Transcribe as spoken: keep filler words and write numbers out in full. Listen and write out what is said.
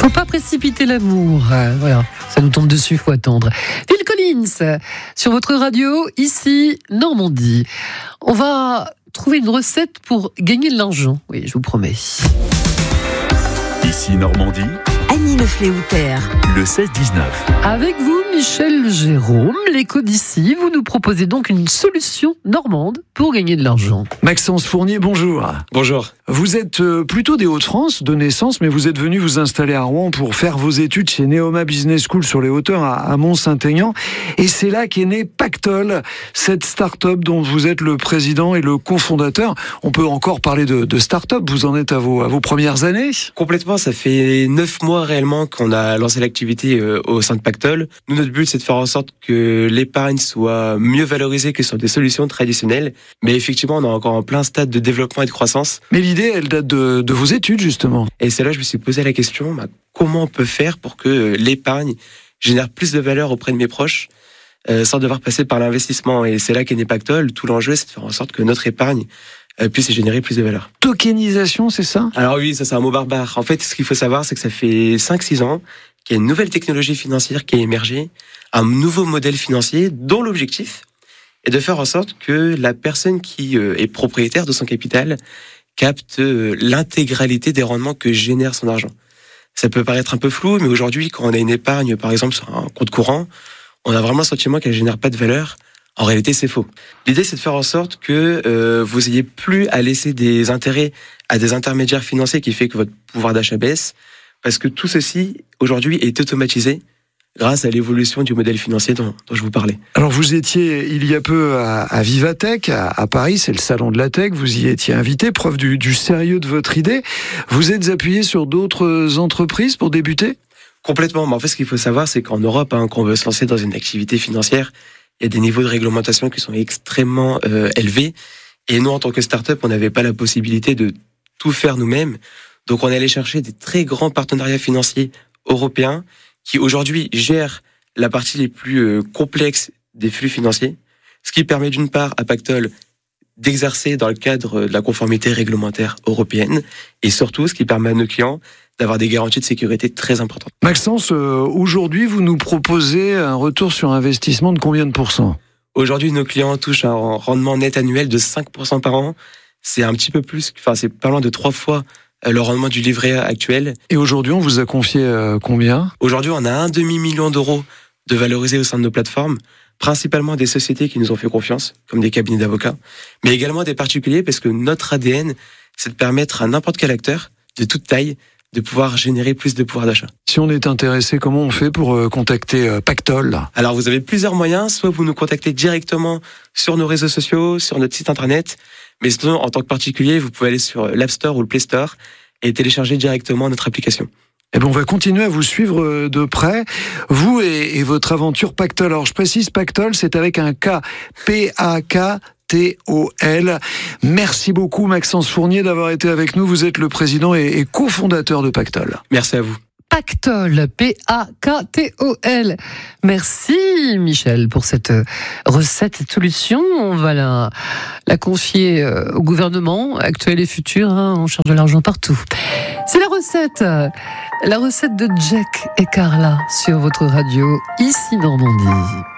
Faut pas précipiter l'amour. Euh, voilà, ça nous tombe dessus, faut attendre. Phil Collins, sur votre radio, ici, Normandie. On va trouver une recette pour gagner de l'argent. Oui, je vous promets. Ici Normandie, Annie Le Fléoutère, le seize dix-neuf. Avec vous, Michel Jérôme, l'écho d'ici, vous nous proposez donc une solution normande pour gagner de l'argent. Maxence Fournier, bonjour. Bonjour. Vous êtes plutôt des Hauts-de-France de naissance, mais vous êtes venu vous installer à Rouen pour faire vos études chez Neoma Business School sur les hauteurs à Mont-Saint-Aignan. Et c'est là qu'est né Pactol, cette start-up dont vous êtes le président et le cofondateur. On peut encore parler de, de start-up, vous en êtes à vos, à vos premières années ? Complètement, ça fait neuf mois réellement qu'on a lancé l'activité euh, au sein de Pactol. Nous, notre but, c'est de faire en sorte que l'épargne soit mieux valorisée que sur des solutions traditionnelles. Mais effectivement, on est encore en plein stade de développement et de croissance. Mais l'idée, elle date de, de vos études, justement. Et c'est là que je me suis posé la question, bah, comment on peut faire pour que l'épargne génère plus de valeur auprès de mes proches euh, sans devoir passer par l'investissement. Et c'est là qu'est né Pactol. Tout l'enjeu, c'est de faire en sorte que notre épargne euh, puisse générer plus de valeur. Tokenisation, c'est ça ? Alors oui, ça c'est un mot barbare. En fait, ce qu'il faut savoir, c'est que ça fait cinq six ans qu'il y a une nouvelle technologie financière qui a émergé, un nouveau modèle financier dont l'objectif est de faire en sorte que la personne qui euh, est propriétaire de son capital capte euh, l'intégralité des rendements que génère son argent. Ça peut paraître un peu flou, mais aujourd'hui, quand on a une épargne, par exemple, sur un compte courant, on a vraiment le sentiment qu'elle génère pas de valeur. En réalité, c'est faux. L'idée, c'est de faire en sorte que euh, vous ayez plus à laisser des intérêts à des intermédiaires financiers qui fait que votre pouvoir d'achat baisse, parce que tout ceci, aujourd'hui, est automatisé grâce à l'évolution du modèle financier dont, dont je vous parlais. Alors vous étiez il y a peu à, à Vivatech, à, à Paris, c'est le salon de la tech, vous y étiez invité, preuve du, du sérieux de votre idée. Vous êtes appuyé sur d'autres entreprises pour débuter ? Complètement, mais en fait ce qu'il faut savoir, c'est qu'en Europe, hein, quand on veut se lancer dans une activité financière, il y a des niveaux de réglementation qui sont extrêmement euh, élevés, et nous en tant que start-up, on n'avait pas la possibilité de tout faire nous-mêmes, donc on est allé chercher des très grands partenariats financiers européens qui aujourd'hui gèrent la partie les plus euh, complexes des flux financiers, ce qui permet d'une part à Pactol d'exercer dans le cadre de la conformité réglementaire européenne, et surtout ce qui permet à nos clients d'avoir des garanties de sécurité très importantes. Maxence, euh, aujourd'hui vous nous proposez un retour sur investissement de combien de pourcents ? Aujourd'hui, nos clients touchent un rendement net annuel de cinq pour cent par an. C'est un petit peu plus, enfin c'est pas loin de trois fois le rendement du livret A actuel. Et aujourd'hui, on vous a confié euh, combien ? Aujourd'hui, on a un demi-million d'euros de valorisés au sein de nos plateformes, principalement des sociétés qui nous ont fait confiance, comme des cabinets d'avocats, mais également des particuliers, parce que notre A D N, c'est de permettre à n'importe quel acteur, de toute taille, de pouvoir générer plus de pouvoir d'achat. Si on est intéressé, comment on fait pour euh, contacter euh, Pactol ? Alors, vous avez plusieurs moyens. Soit vous nous contactez directement sur nos réseaux sociaux, sur notre site internet, mais sinon, en tant que particulier, vous pouvez aller sur l'App Store ou le Play Store et télécharger directement notre application. Eh bien, on va continuer à vous suivre de près, vous et, et votre aventure Pactol. Alors, je précise, Pactol, c'est avec un K, P A K T O L. Merci beaucoup, Maxence Fournier, d'avoir été avec nous. Vous êtes le président et, et cofondateur de Pactol. Merci à vous. Pactol, P A K T O L. Merci Michel pour cette recette, cette solution. On va la, la confier au gouvernement actuel et futur. Hein, on cherche de l'argent partout. C'est la recette, la recette de Jack et Carla sur votre radio, ici Normandie.